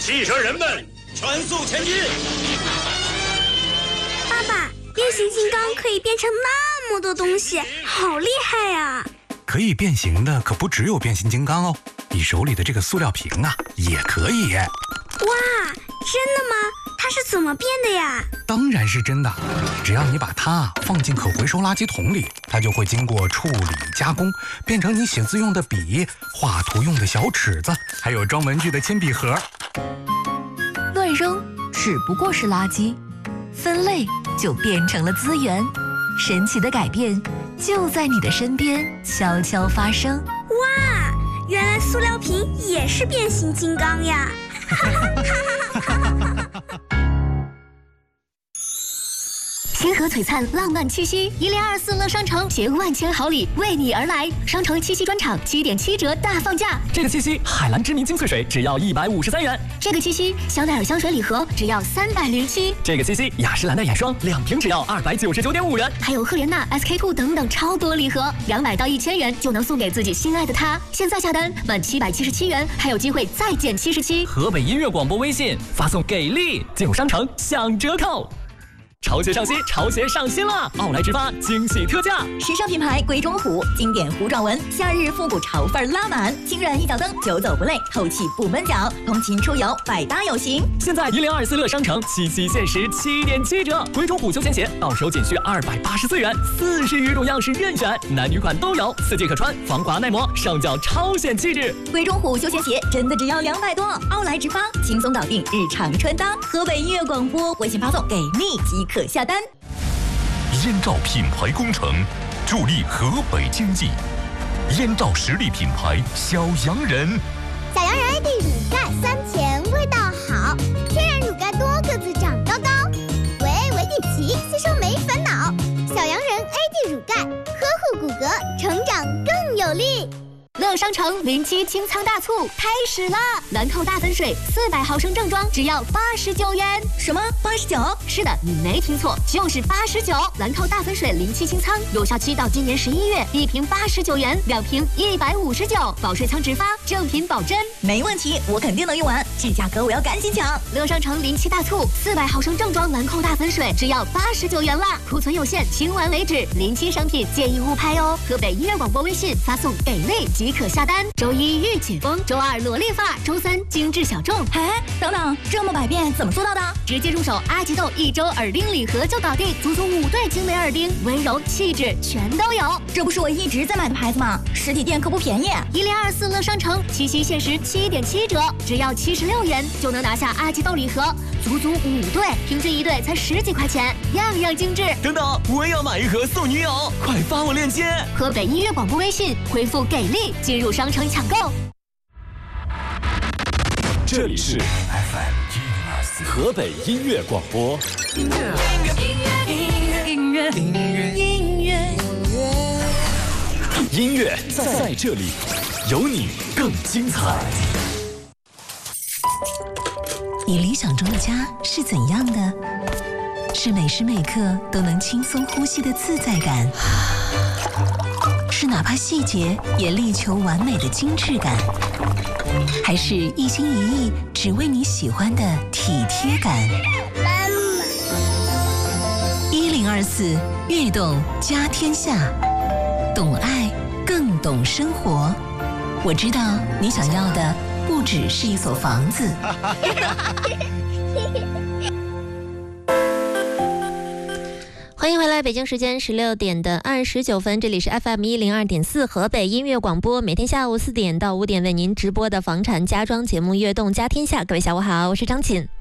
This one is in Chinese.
汽车人们全速前进！ 爸爸，变形金刚可以变成那么多东西，好厉害呀！ 可以变形的可不只有变形金刚哦，你手里的这个塑料瓶啊，也可以。 哇，真的吗？它是怎么变的呀？ 当然是真的，只要你把它放进可回收垃圾桶里，它就会经过处理加工，变成你写字用的笔、画图用的小尺子，还有装文具的铅笔盒。 乱扔只不过是垃圾，分类就变成了资源。神奇的改变就在你的身边悄悄发生。 哇，原来塑料瓶也是变形金刚呀！ 星河璀璨，浪漫气息，1024乐商城携万千好礼为你而来。商城七夕专场7.7折大放价。 这个七夕，海蓝知名精粹水只要153元。 这个七夕，香奈儿香水礼盒只要307。 这个七夕，雅诗兰黛眼霜2瓶只要299.5元。 还有赫莲娜、SK2 等等超多礼盒，200到1000元就能送给自己心爱的他。现在下单满777元，还有机会再减77。 河北音乐广播微信发送给力，进入商城享折扣。潮鞋上新，潮鞋上新了！奥莱直发惊喜特价， 时尚品牌鬼冢虎，经典糊状纹，夏日复古潮范拉满，轻软一脚蹬，久走不累，透气不闷脚，通勤出游百搭有型。 现在1024乐商城七夕限时7.7折，鬼冢虎休闲鞋到手仅需284元，40余种样式任选，男女款都有，4季可穿，防滑耐磨，上脚超显气质。 鬼冢虎休闲鞋真的只要200多，奥莱直发轻松搞定日常穿搭。河北音乐广播微信发送给力即可下单。 燕赵品牌工程助力河北经济，燕赵实力品牌小洋人。 小洋人 AD 乳钙酸甜味道好，天然乳钙多个子长高高，维你皮吸收没烦恼。小洋人 AD 乳钙呵护骨骼，成长更有力。 乐商城07清仓大促开始了，兰蔻大粉水400毫升正装只要89元。 什么89？ 是的，你没听错，就是89。兰蔻大粉水07清仓，有效期到今年11月，1瓶89元，2瓶159，保税仓直发，正品保真。 没问题，我肯定能用完，这价格我要赶紧抢。 乐商城07大促，400毫升正装兰蔻大粉水只要89元了，库存有限，清完为止。07商品建议勿拍哦。河北音乐广播微信发送给力即可下单。周一御姐风，周二萝莉发，周三精致小众。 哎，等等，这么百变怎么做到的？ 直接入手阿吉豆1周耳钉礼盒就搞定，足足5对精美耳钉，温柔气质全都有。 这不是我一直在买的牌子吗？实体店可不便宜。 1024乐商城七夕限时7.7折，只要76元就能拿下阿吉豆礼盒，足足5对，平均1对才10几块钱，样样精致。 等等，我也要买一盒送女友，快发我链接。 河北音乐广播微信回复给力进入商城抢购。 这里是 FM 河北音乐广播。 音乐在这里，有你更精彩。 你理想中的家是怎样的？是每时每刻都能轻松呼吸的自在感，是哪怕细节也力求完美的精致感，还是一心一意只为你喜欢的体贴感？1024悦动家天下，懂爱更懂生活。我知道你想要的不只是一所房子。 欢迎回来，北京时间16点29分，这里是 FM 102.4河北音乐广播，每天下午4点到5点为您直播的房产家装节目《悦动家天下》。各位下午好，我是张琴。